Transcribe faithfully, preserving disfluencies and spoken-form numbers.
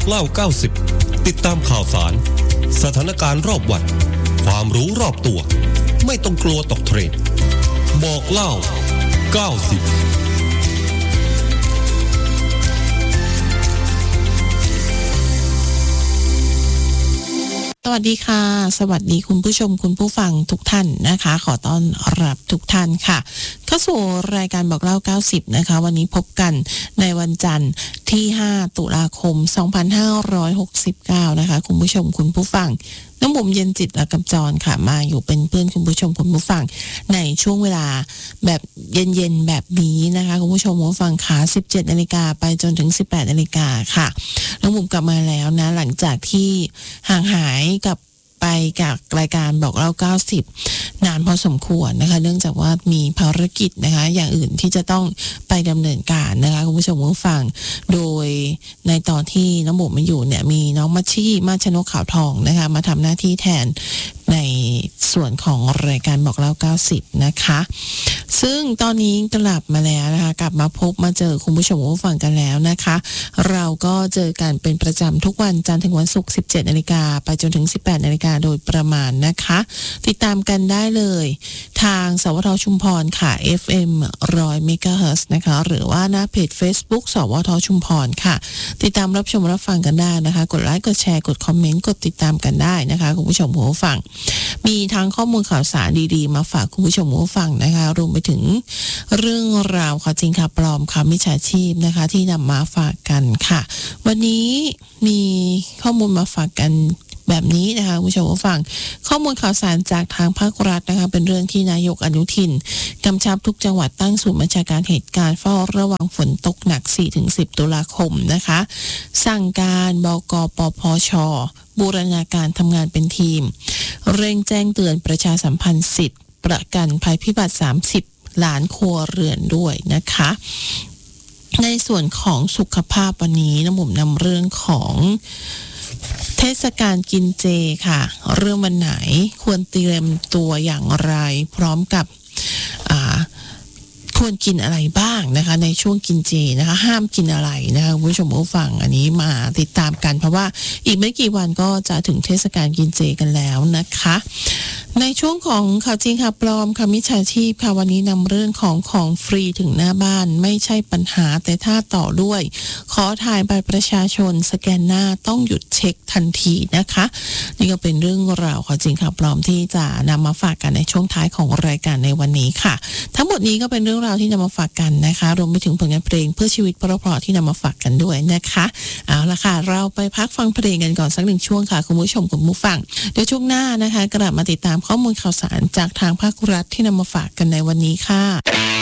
เล่าเก้าสิบติดตามข่าวสารสถานการณ์รอบวันความรู้รอบตัวไม่ต้องกลัวตกเทรนด์บอกเล่าเก้าสิบสวัสดีค่ะสวัสดีคุณผู้ชมคุณผู้ฟังทุกท่านนะคะขอต้อนรับทุกท่านค่ะเข้าสู่รายการบอกเล่าเก้าสิบนะคะวันนี้พบกันในวันจันทร์ที่ห้าตุลาคมสองพันห้าร้อยหกสิบเก้านะคะคุณผู้ชมคุณผู้ฟังน้องบุ๋มเย็นจิตและกำจรค่ะมาอยู่เป็นเพื่อนคุณผู้ชมคุณผู้ฟังในช่วงเวลาแบบเย็นๆแบบนี้นะคะคุณผู้ชมคุณผู้ฟังค่ะสิบเจ็ดนาฬิกาไปจนถึงสิบแปดนาฬิกาค่ะน้องบุ๋มกลับมาแล้วนะหลังจากที่ห่างหายกับไปกับรายการบอกเล่าเก้าสิบนานพอสมควรนะคะเนื่องจากว่ามีภารกิจนะคะอย่างอื่นที่จะต้องไปดำเนินการนะคะคุณผู้ชมคุณผู้ฟังโดยในตอนที่น้องบุ๋มมาอยู่เนี่ยมีน้องมัชชี่มาชนกขาวทองนะคะมาทำหน้าที่แทนในส่วนของรายการบอกเล่าเก้าสิบนะคะซึ่งตอนนี้กลับมาแล้วนะคะกลับมาพบมาเจอคุณผู้ชมผู้ฟังกันแล้วนะคะเราก็เจอกันเป็นประจำทุกวันจันทร์ถึงวันศุกร์ สิบเจ็ดนาฬิกาไปจนถึง สิบแปดนาฬิกาโดยประมาณนะคะติดตามกันได้เลยทางสวทชุมพรค่ะ เอฟ เอ็ม หนึ่งร้อย เมกะเฮิรตซ์นะคะหรือว่าหน้าเพจ Facebook สวทชุมพรค่ะติดตามรับชมรับฟังกันได้นะคะกดไลค์กดแชร์กดคอมเมนต์กดติดตามกันได้นะคะคุณผู้ชมผู้ฟังมีทั้งข้อมูลข่าวสารดีๆมาฝากคุณผู้ชมผู้ฟังนะคะรวมไปถึงเรื่องราวข่าวจริงข่าวปลอมข่าวมิจฉาชีพนะคะที่นำมาฝากกันค่ะวันนี้มีข้อมูลมาฝากกันแบบนี้นะคะคุณผู้ชมผู้ฟังข้อมูลข่าวสารจากทางภาครัฐนะคะเป็นเรื่องที่นายกอนุทินกำชับทุกจังหวัดตั้งศูนย์บัญชาการเหตุการณ์เฝ้าระวังฝนตกหนัก สี่ถึงสิบ ตุลาคมนะคะสั่งการบก.ปภช.บูรณาการทำงานเป็นทีมเร่งแจ้งเตือนประชาสัมพันธ์สิทธิ์ประกันภัยพิบัติสามสิบล้านครัวเรือนด้วยนะคะในส่วนของสุขภาพวันนี้น้ำบุ๋มนำเรื่องของเทศกาลกินเจค่ะเรื่องวันไหนควรเตรียมตัวอย่างไรพร้อมกับอ่าควรกินอะไรบ้างนะคะในช่วงกินเจนะคะห้ามกินอะไรนะคะคุณผู้ชมผู้ฟังอันนี้มาติดตามกันเพราะว่าอีกไม่กี่วันก็จะถึงเทศกาลกินเจกันแล้วนะคะในช่วงของข่าวจริงข่าวปลอมค่ะมิจฉาชีพค่ะวันนี้นำเรื่องของของฟรีถึงหน้าบ้านไม่ใช่ปัญหาแต่ถ้าต่อด้วยขอถ่ายบัตรประชาชนสแกนหน้าต้องหยุดเช็คทันทีนะคะนี่ก็เป็นเรื่องราวข่าวจริงข่าวปลอมที่จะนำมาฝากกันในช่วงท้ายของรายการในวันนี้ค่ะทั้งหมดนี้ก็เป็นเรื่องราวที่นำมาฝากกันนะคะรวมไปถึงผลงานเพลงเพื่อชีวิตเพราะๆที่นำมาฝากกันด้วยนะคะเอาละค่ะเราไปพักฟังเพลงกันก่อนสักหนึ่งช่วงค่ะคุณผู้ชมคุณผู้ฟังเดี๋ยวช่วงหน้านะคะกลับมาติดตามข้อมูลข่าวสารจากทางภาครัฐที่นำมาฝากกันในวันนี้ค่ะ